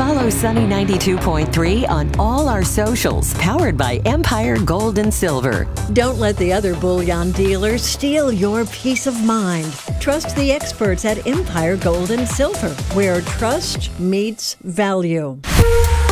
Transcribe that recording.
Follow Sunny 92.3 on all our socials, powered by Empire Gold and Silver. Don't let the other bullion dealers steal your peace of mind. Trust the experts at Empire Gold and Silver, where trust meets value.